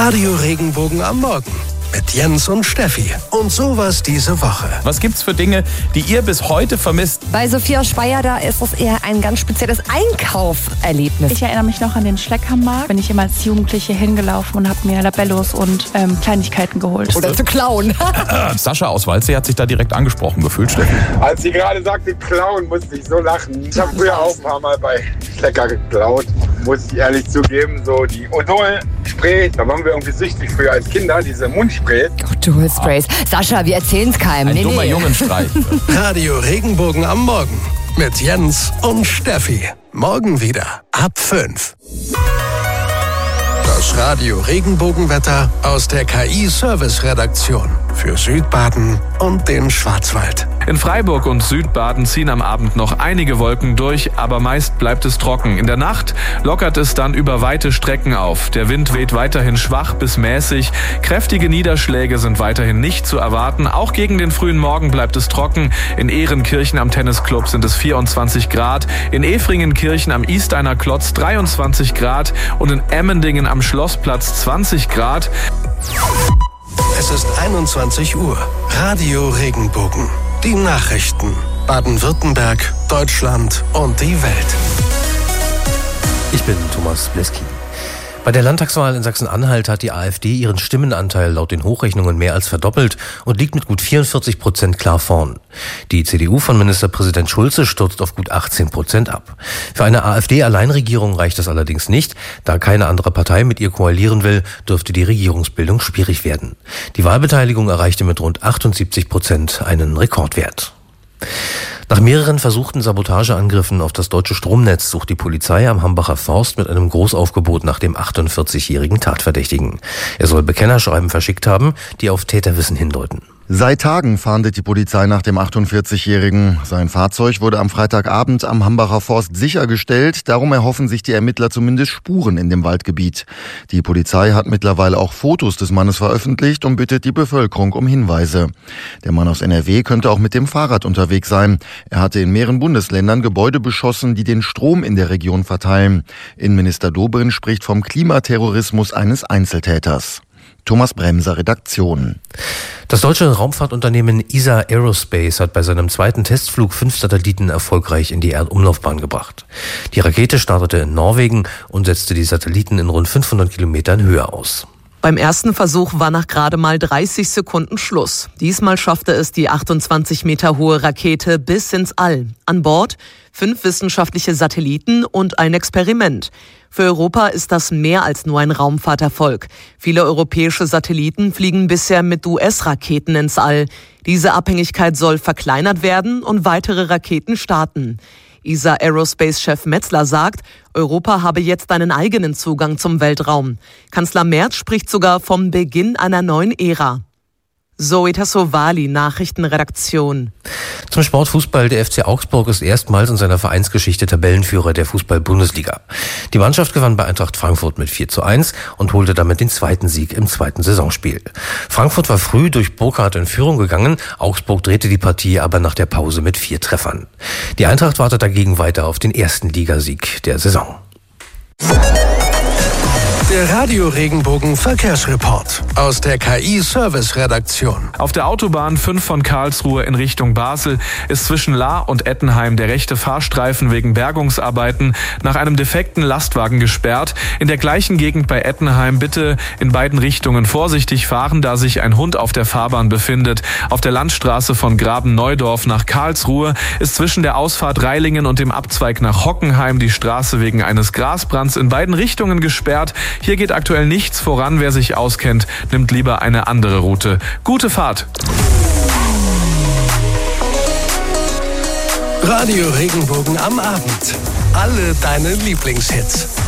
Radio Regenbogen am Morgen mit Jens und Steffi. Und sowas diese Woche. Was gibt's für Dinge, die ihr bis heute vermisst? Bei Sophia Speyer, da ist es eher ein ganz spezielles Einkauferlebnis. Ich erinnere mich noch an den Schleckermarkt. Bin ich immer als Jugendliche hingelaufen und habe mir Labellos und Kleinigkeiten geholt. Oder zu klauen. Sascha aus Waldsee hat sich da direkt angesprochen gefühlt, Steffi. Als sie gerade sagte, klauen, musste ich so lachen. Ich habe früher auch ein paar Mal bei Schlecker geklaut, muss ich ehrlich zugeben. So die Odol-Spray, da waren wir irgendwie süchtig früher als Kinder, diese Mundsprays. Dual-Sprays. Sascha, wir erzählen's keinem. Ein dummer Jungenstreich. Radio Regenbogen am Morgen mit Jens und Steffi. Morgen wieder ab 5. Das Radio Regenbogenwetter aus der KI-Service-Redaktion für Südbaden und den Schwarzwald. In Freiburg und Südbaden ziehen am Abend noch einige Wolken durch, aber meist bleibt es trocken. In der Nacht lockert es dann über weite Strecken auf. Der Wind weht weiterhin schwach bis mäßig. Kräftige Niederschläge sind weiterhin nicht zu erwarten. Auch gegen den frühen Morgen bleibt es trocken. In Ehrenkirchen am Tennisclub sind es 24 Grad. In Efringenkirchen am Isteiner Klotz 23 Grad. Und in Emmendingen am Schlossplatz 20 Grad. Es ist 21 Uhr. Radio Regenbogen. Die Nachrichten. Baden-Württemberg, Deutschland und die Welt. Ich bin Thomas Bleski. Bei der Landtagswahl in Sachsen-Anhalt hat die AfD ihren Stimmenanteil laut den Hochrechnungen mehr als verdoppelt und liegt mit gut 44% klar vorn. Die CDU von Ministerpräsident Schulze stürzt auf gut 18% ab. Für eine AfD-Alleinregierung reicht das allerdings nicht. Da keine andere Partei mit ihr koalieren will, dürfte die Regierungsbildung schwierig werden. Die Wahlbeteiligung erreichte mit rund 78% einen Rekordwert. Nach mehreren versuchten Sabotageangriffen auf das deutsche Stromnetz sucht die Polizei am Hambacher Forst mit einem Großaufgebot nach dem 48-jährigen Tatverdächtigen. Er soll Bekennerschreiben verschickt haben, die auf Täterwissen hindeuten. Seit Tagen fahndet die Polizei nach dem 48-Jährigen. Sein Fahrzeug wurde am Freitagabend am Hambacher Forst sichergestellt. Darum erhoffen sich die Ermittler zumindest Spuren in dem Waldgebiet. Die Polizei hat mittlerweile auch Fotos des Mannes veröffentlicht und bittet die Bevölkerung um Hinweise. Der Mann aus NRW könnte auch mit dem Fahrrad unterwegs sein. Er hatte in mehreren Bundesländern Gebäude beschossen, die den Strom in der Region verteilen. Innenminister Dobrindt spricht vom Klimaterrorismus eines Einzeltäters. Thomas Bremser, Redaktion. Das deutsche Raumfahrtunternehmen ESA Aerospace hat bei seinem zweiten Testflug 5 Satelliten erfolgreich in die Erdumlaufbahn gebracht. Die Rakete startete in Norwegen und setzte die Satelliten in rund 500 Kilometern Höhe aus. Beim ersten Versuch war nach gerade mal 30 Sekunden Schluss. Diesmal schaffte es die 28 Meter hohe Rakete bis ins All. An Bord 5 wissenschaftliche Satelliten und ein Experiment. Für Europa ist das mehr als nur ein Raumfahrterfolg. Viele europäische Satelliten fliegen bisher mit US-Raketen ins All. Diese Abhängigkeit soll verkleinert werden und weitere Raketen starten. ESA Aerospace-Chef Metzler sagt, Europa habe jetzt einen eigenen Zugang zum Weltraum. Kanzler Merz spricht sogar vom Beginn einer neuen Ära. Zoe Tassovali, Nachrichtenredaktion. Zum Sportfußball. Der FC Augsburg ist erstmals in seiner Vereinsgeschichte Tabellenführer der Fußball-Bundesliga. Die Mannschaft gewann bei Eintracht Frankfurt mit 4:1 und holte damit den zweiten Sieg im zweiten Saisonspiel. Frankfurt war früh durch Burkhardt in Führung gegangen. Augsburg drehte die Partie aber nach der Pause mit 4 Treffern. Die Eintracht wartet dagegen weiter auf den ersten Ligasieg der Saison. Der Radio Regenbogen Verkehrsreport aus der KI-Service-Redaktion. Auf der Autobahn 5 von Karlsruhe in Richtung Basel ist zwischen Lahr und Ettenheim der rechte Fahrstreifen wegen Bergungsarbeiten nach einem defekten Lastwagen gesperrt. In der gleichen Gegend bei Ettenheim bitte in beiden Richtungen vorsichtig fahren, da sich ein Hund auf der Fahrbahn befindet. Auf der Landstraße von Graben-Neudorf nach Karlsruhe ist zwischen der Ausfahrt Reilingen und dem Abzweig nach Hockenheim die Straße wegen eines Grasbrands in beiden Richtungen gesperrt. Hier geht aktuell nichts voran. Wer sich auskennt, nimmt lieber eine andere Route. Gute Fahrt! Radio Regenbogen am Abend. Alle deine Lieblingshits.